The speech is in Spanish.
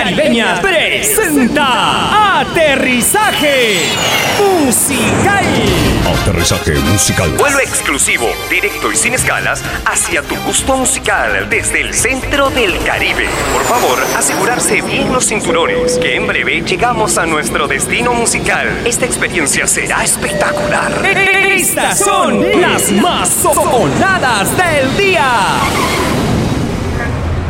Caribeñas presenta Aterrizaje Musical. Aterrizaje musical. Vuelo exclusivo, directo y sin escalas hacia tu gusto musical desde el centro del Caribe. Por favor, asegurarse bien los cinturones, que en breve llegamos a nuestro destino musical. Esta experiencia será espectacular. Estas son las más sonadas del día.